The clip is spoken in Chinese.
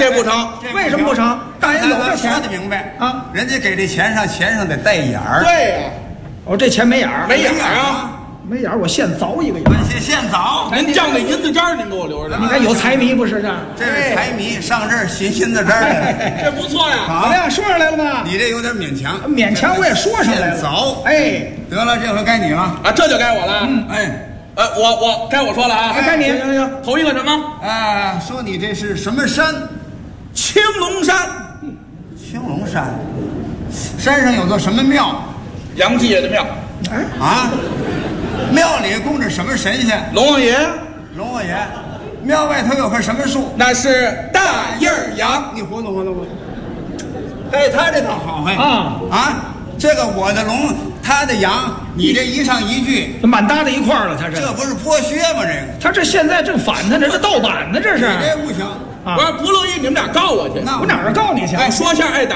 这不成， 为什么不成？大爷有这钱说得明白啊， 人家给这钱上得带眼儿。 对呀， 哦，这钱没眼儿， 没眼儿啊， 没眼儿，我现凿一个眼儿。 现凿。 您降那银子渣您给我留着。 你看有财迷不是这？ 这是财迷上这儿寻银子渣来。 这不错呀。 怎么样？说上来了吗？ 你这有点勉强。 勉强我也说上来了。 现凿。 哎， 得了，这回该你了。 啊，这就该我了。 哎。 我该我说了啊！ 该你。 行，头一个什么？ 说你这是什么山？ 青龙山。 青龙山，山上有座什么庙？ 杨继业的庙。 啊，庙里供着什么神仙？ 龙王爷。 龙王爷。庙外头有棵什么树？ 那是大叶杨。 你活动活动活动。哎，他这倒好嘿这个我的龙，他的羊，你这一上一句， 满搭在一块儿了。他这不是剥削吗？这个他这现在正反他呢，这盗版呢，这是。 你这不行。 我要不乐意，你们俩告我去。 我哪儿告你去？ 哎，说相声爱打